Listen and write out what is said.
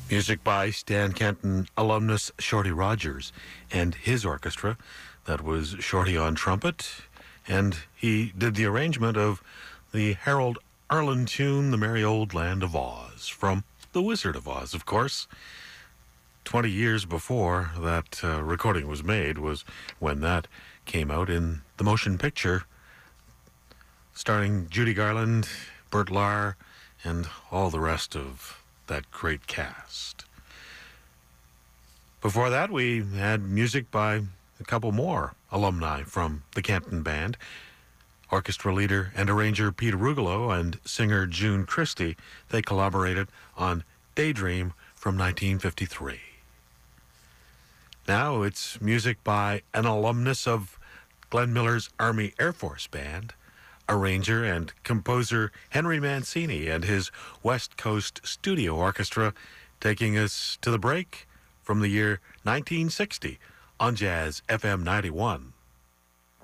Music by Stan Kenton alumnus Shorty Rogers and his orchestra. That was Shorty on trumpet, and he did the arrangement of the Harold Arlen tune, The Merry Old Land of Oz, from The Wizard of Oz, of course. 20 years before that recording was made was when that came out in the motion picture, starring Judy Garland, Burt Lahr, and all the rest of that great cast. Before that, we had music by a couple more alumni from the Kenton Band. Orchestra leader and arranger Peter Rugolo and singer June Christy. They collaborated on Daydream from 1953. Now it's music by an alumnus of Glenn Miller's Army Air Force Band, arranger and composer Henry Mancini and his West Coast Studio Orchestra, taking us to the break from the year 1960 on Jazz FM 91.